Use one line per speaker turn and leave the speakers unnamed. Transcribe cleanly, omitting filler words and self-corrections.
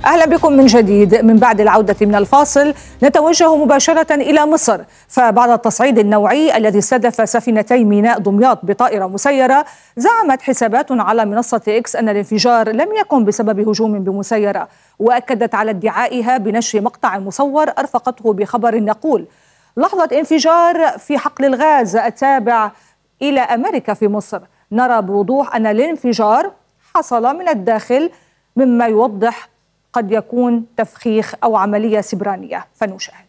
أهلا بكم من جديد. من بعد العودة من الفاصل نتوجه مباشرة إلى مصر، فبعد التصعيد النوعي الذي استهدف سفينتي ميناء دمياط بطائرة مسيرة، زعمت حسابات على منصة إكس أن الانفجار لم يكن بسبب هجوم بمسيرة، وأكدت على ادعائها بنشر مقطع مصور أرفقته بخبر يقول: لحظة انفجار في حقل الغاز التابع إلى أمريكا في مصر. نرى بوضوح أن الانفجار حصل من الداخل، مما يوضح قد يكون تفخيخ أو عملية سبرانية، فنشاهد.